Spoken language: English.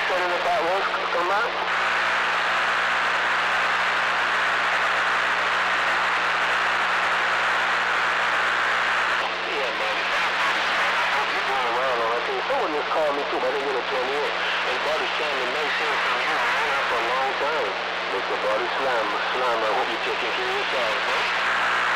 said it about what's come out? Yeah, man. You're doing well on that thing. Someone just called me too, but I didn't get a 28. And Buddy saying to make sure from you around for a long time. Mr. Buddy Slam, I hope you're taking care of yourself, man.